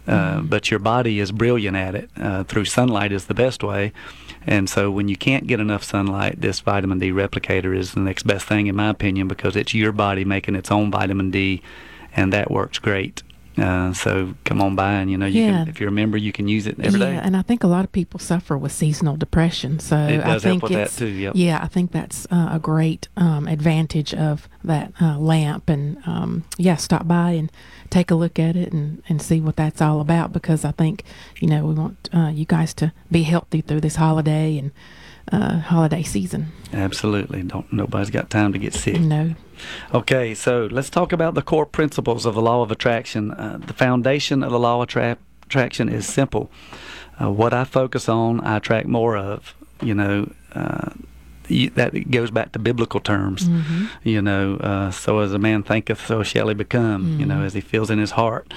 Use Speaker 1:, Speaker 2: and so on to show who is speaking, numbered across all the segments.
Speaker 1: but your body is brilliant at it. Through sunlight is the best way. And so when you can't get enough sunlight, this vitamin D replicator is the next best thing, in my opinion, because it's your body making its own vitamin D, and that works great. So come on by, and you can, if you're a member, you can use it every day.
Speaker 2: Yeah, and I think a lot of people suffer with seasonal depression, so
Speaker 1: it does
Speaker 2: I think
Speaker 1: help with that too. Yep.
Speaker 2: Yeah, I think that's a great advantage of that lamp, and stop by and take a look at it and see what that's all about, because I think we want you guys to be healthy through this holiday and holiday season.
Speaker 1: Absolutely. Nobody's got time to get sick.
Speaker 2: No.
Speaker 1: Okay, so let's talk about the core principles of the law of attraction. The foundation of the law of attraction is simple. What I focus on, I attract more of. That goes back to biblical terms.
Speaker 2: Mm-hmm.
Speaker 1: So as a man thinketh, so shall he become.
Speaker 2: Mm-hmm.
Speaker 1: As he feels in his heart.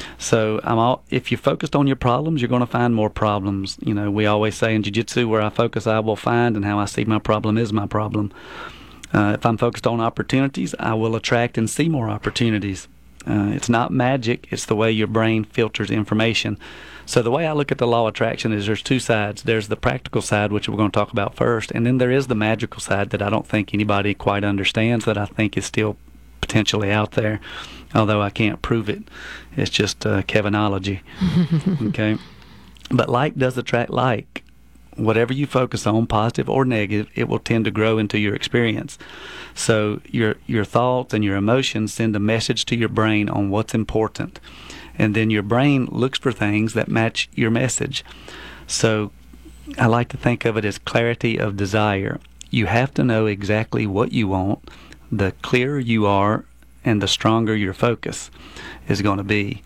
Speaker 1: So if you're focused on your problems, you're going to find more problems. We always say in jiu-jitsu, where I focus, I will find, and how I see my problem is my problem. If I'm focused on opportunities, I will attract and see more opportunities. It's not magic. It's the way your brain filters information. So the way I look at the law of attraction is there's two sides. There's the practical side, which we're going to talk about first, and then there is the magical side that I don't think anybody quite understands, that I think is still potentially out there, although I can't prove it. It's just Kevinology. Okay? But like does attract like. Whatever you focus on, positive or negative, it will tend to grow into your experience. So your thoughts and your emotions send a message to your brain on what's important. And then your brain looks for things that match your message. So I like to think of it as clarity of desire. You have to know exactly what you want. The clearer you are and the stronger your focus is going to be.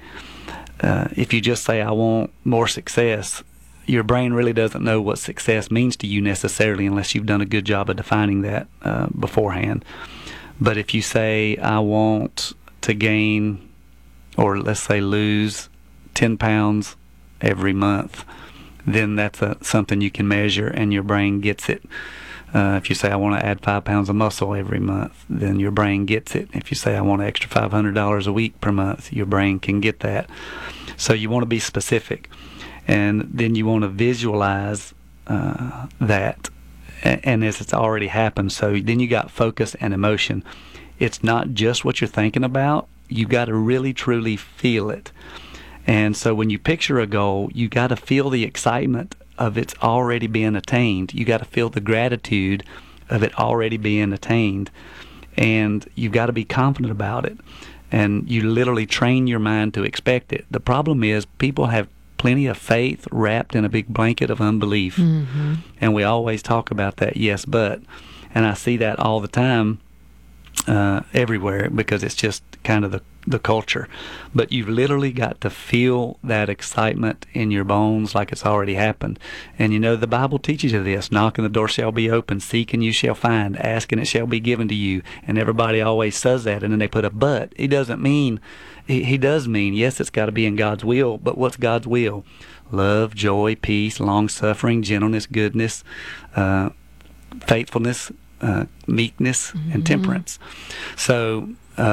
Speaker 1: If you just say, I want more success, your brain really doesn't know what success means to you necessarily, unless you've done a good job of defining that beforehand. But if you say, I want to gain, or let's say lose 10 pounds every month, then that's something you can measure, and your brain gets it. If you say, I want to add 5 pounds of muscle every month, then your brain gets it. If you say, I want an extra $500 a week per month, your brain can get that. So you want to be specific. And then you want to visualize that, and as it's already happened. So then you got focus and emotion. It's not just what you're thinking about. You got to really, truly feel it. And so when you picture a goal, you got to feel the excitement of it's already being attained. You got to feel the gratitude of it already being attained. And you've got to be confident about it. And you literally train your mind to expect it. The problem is people have plenty of faith wrapped in a big blanket of unbelief.
Speaker 2: Mm-hmm.
Speaker 1: And we always talk about that, yes, but. And I see that all the time everywhere, because it's just kind of the culture. But you've literally got to feel that excitement in your bones like it's already happened. And the Bible teaches you this: knock and the door shall be open, seek and you shall find, ask and it shall be given to you. And everybody always says that, and then they put a but. He doesn't mean, he does mean, yes, it's got to be in God's will, but what's God's will? Love, joy, peace, long-suffering, gentleness, goodness, faithfulness, meekness, and temperance. So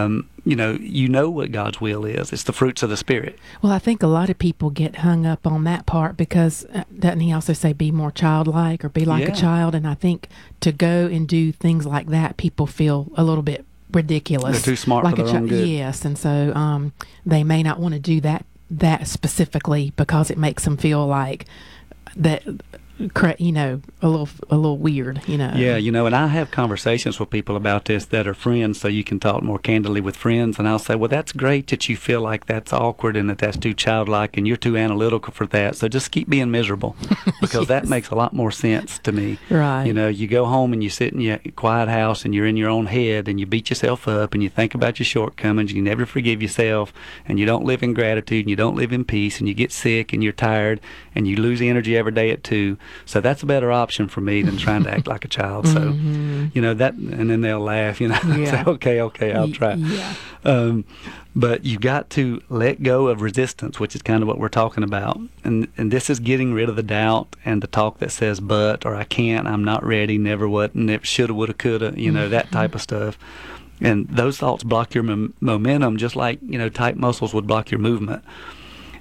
Speaker 1: you know what God's will is. It's the fruits of the Spirit.
Speaker 2: Well, I think a lot of people get hung up on that part, because doesn't he also say be more childlike or be like a child? And I think to go and do things like that, people feel a little bit ridiculous.
Speaker 1: They're too smart for their own good.
Speaker 2: Yes, and so they may not want to do that specifically, because it makes them feel like that, a little weird,
Speaker 1: Yeah, and I have conversations with people about this that are friends, so you can talk more candidly with friends, and I'll say, well, that's great that you feel like that's awkward and that's too childlike and you're too analytical for that, so just keep being miserable, because that makes a lot more sense to me.
Speaker 2: Right.
Speaker 1: You go home and you sit in your quiet house and you're in your own head and you beat yourself up and you think about your shortcomings, you never forgive yourself, and you don't live in gratitude and you don't live in peace, and you get sick and you're tired and you lose energy every day at 2. So that's a better option for me than trying to act like a child. So, that, and then they'll laugh,
Speaker 2: Yeah.
Speaker 1: Say, okay, I'll try.
Speaker 2: Yeah.
Speaker 1: But you got to let go of resistance, which is kind of what we're talking about. And this is getting rid of the doubt and the talk that says, but, or I can't, I'm not ready, never what, and it shoulda, woulda, coulda, that type of stuff. And those thoughts block your momentum, just like, tight muscles would block your movement.